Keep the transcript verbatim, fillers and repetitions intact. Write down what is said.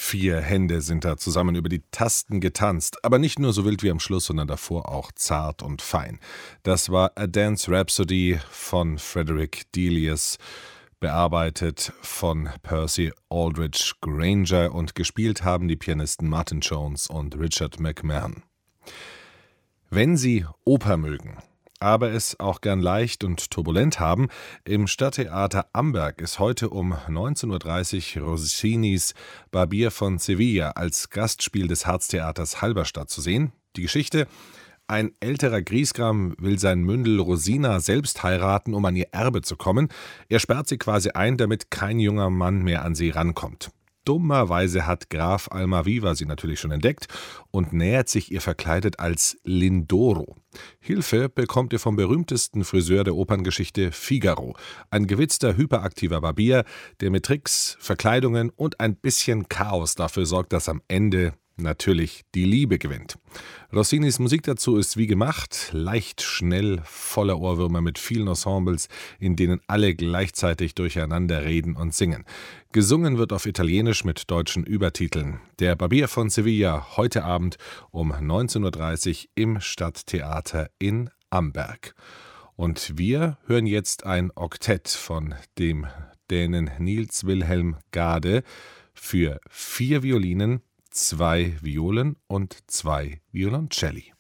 Vier Hände sind da zusammen über die Tasten getanzt, aber nicht nur so wild wie am Schluss, sondern davor auch zart und fein. Das war A Dance Rhapsody von Frederick Delius, bearbeitet von Percy Aldridge Granger, und gespielt haben die Pianisten Martin Jones und Richard McMahon. Wenn Sie Oper mögen, aber es auch gern leicht und turbulent haben, im Stadttheater Amberg ist heute um neunzehn Uhr dreißig Rossinis Barbier von Sevilla als Gastspiel des Herztheaters Halberstadt zu sehen. Die Geschichte: Ein älterer Griesgram will sein Mündel Rosina selbst heiraten, um an ihr Erbe zu kommen. Er sperrt sie quasi ein, damit kein junger Mann mehr an sie rankommt. Dummerweise hat Graf Almaviva sie natürlich schon entdeckt und nähert sich ihr verkleidet als Lindoro. Hilfe bekommt ihr vom berühmtesten Friseur der Operngeschichte, Figaro, ein gewitzter, hyperaktiver Barbier, der mit Tricks, Verkleidungen und ein bisschen Chaos dafür sorgt, dass am Ende natürlich die Liebe gewinnt. Rossinis Musik dazu ist wie gemacht, leicht, schnell, voller Ohrwürmer mit vielen Ensembles, in denen alle gleichzeitig durcheinander reden und singen. Gesungen wird auf Italienisch mit deutschen Übertiteln. Der Barbier von Sevilla heute Abend um neunzehn Uhr dreißig im Stadttheater in Amberg. Und wir hören jetzt ein Oktett von dem Dänen Niels Wilhelm Gade für vier Violinen, zwei Violen und zwei Violoncelli.